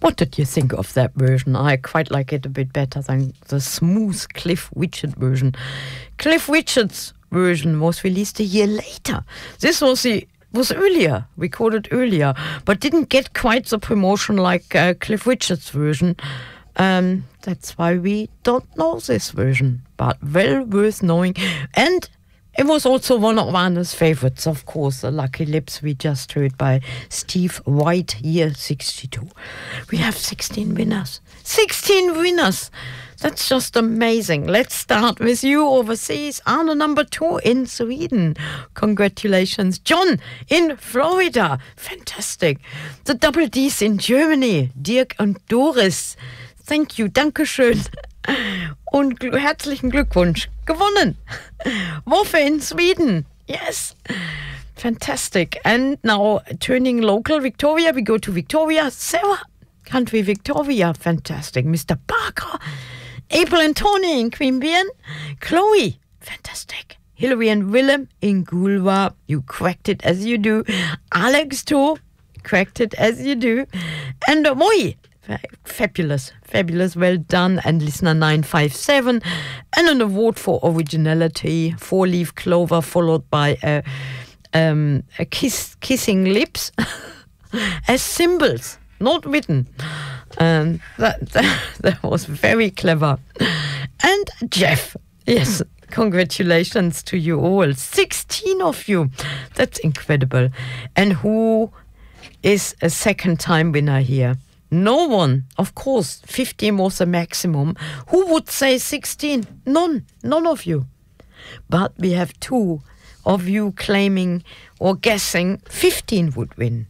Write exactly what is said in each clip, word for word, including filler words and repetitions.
What did you think of that version? I quite like it a bit better than the smooth Cliff Richard version. Cliff Richard's version was released a year later. This was the was earlier, recorded earlier, but didn't get quite the promotion like uh, Cliff Richard's version. Um, that's why we don't know this version, but well worth knowing. And it was also one of Anna's favorites, of course, The Lucky Lips we just heard by Steve White, year sixty-two. We have sixteen winners. sixteen winners! That's just amazing. Let's start with you overseas. Anna number two in Sweden. Congratulations. John in Florida. Fantastic. The Double D's in Germany. Dirk und Doris. Thank you. Dankeschön. Und gl- herzlichen Glückwunsch. Gewonnen. Woffe in Sweden. Yes. Fantastic. And now turning local, Victoria. We go to Victoria. Sarah. Country Victoria. Fantastic. Mister Parker. April and Tony in Queanbeyan. Chloe. Fantastic. Hillary and Willem in Goolwa. You cracked it as you do. Alex too. Cracked it as you do. And uh, Moi. Fabulous, fabulous, well done. And listener nine five seven, and an award for originality, Four Leaf Clover, followed by a, um, a kiss, kissing lips as symbols, not written. And that, that that was very clever. And Jeff, yes, congratulations to you all, sixteen of you. That's incredible. And who is a second time winner here? No one. Of course, fifteen was the maximum. Who would say sixteen? None. None of you. But we have two of you claiming or guessing fifteen would win.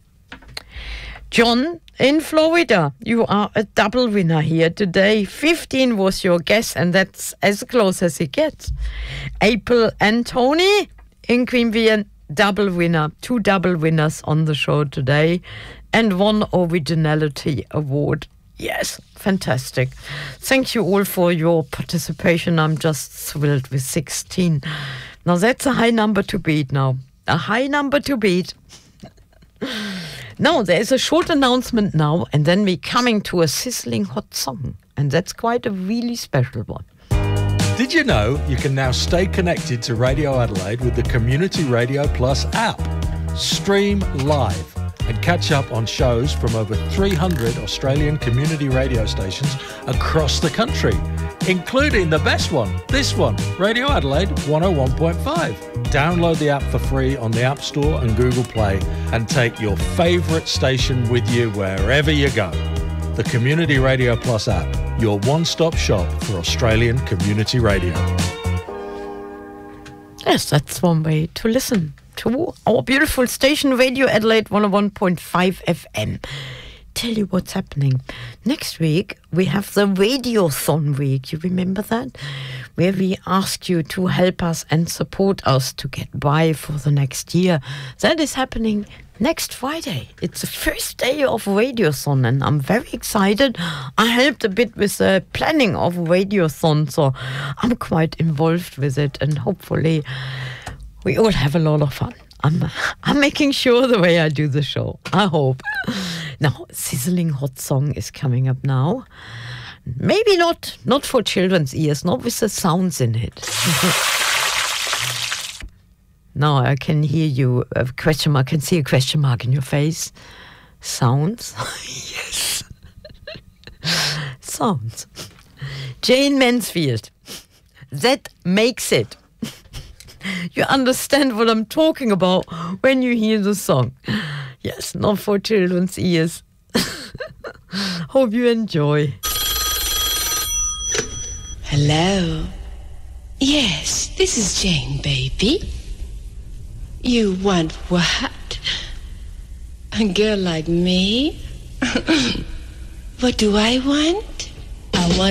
John in Florida, you are a double winner here today. fifteen was your guess, and that's as close as it gets. April and Tony in Queanbeyan, double winner. Two double winners on the show today. And one originality award. Yes, fantastic. Thank you all for your participation. I'm just thrilled with sixteen. Now that's a high number to beat now. A high number to beat. Now there's a short announcement now, and then we're coming to a sizzling hot song. And that's quite a really special one. Did you know you can now stay connected to Radio Adelaide with the Community Radio Plus app? Stream live and catch up on shows from over three hundred Australian community radio stations across the country, including the best one, this one, Radio Adelaide one oh one point five. Download the app for free on the App Store and Google Play and take your favourite station with you wherever you go. The Community Radio Plus app, your one-stop shop for Australian community radio. Yes, that's one way to listen to our beautiful station, Radio Adelaide one oh one point five F M. Tell you what's happening. Next week, we have the Radiothon week. You remember that? Where we ask you to help us and support us to get by for the next year. That is happening next Friday. It's the first day of Radiothon, and I'm very excited. I helped a bit with the planning of Radiothon, so I'm quite involved with it, and hopefully we all have a lot of fun. I'm I'm making sure the way I do the show. I hope. Now, sizzling hot song is coming up now. Maybe not not for children's ears, not with the sounds in it. Now I can hear you. A question mark. I can see a question mark in your face. Sounds. Yes. Sounds. Jane Mansfield. That makes it. You understand what I'm talking about when you hear the song. Yes, not for children's ears. Hope you enjoy. Hello. Yes, this is Jane, baby. You want what? A girl like me? What do I want?